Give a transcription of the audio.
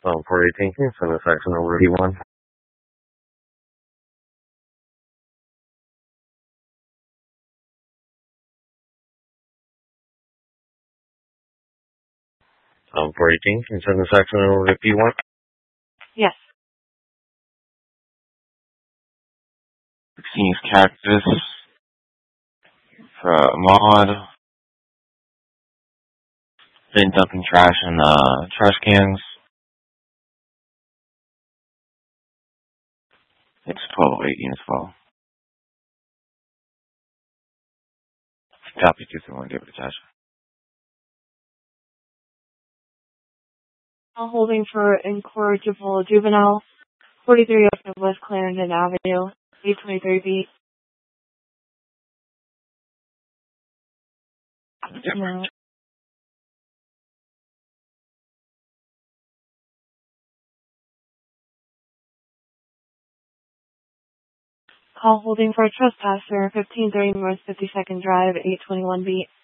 For 18, can you send a section over P1? For 18, can you send a section over to P1? Yes. 16 is Cactus. For Mod. Been dumping trash in trash cans. It's 12:18 as well. Copy 231, give it a touch. Call holding for incorrigible juvenile. 43 off of West Clarendon Avenue. 823B. No. Call holding for a trespasser. 1530 North 52nd Drive. 821B.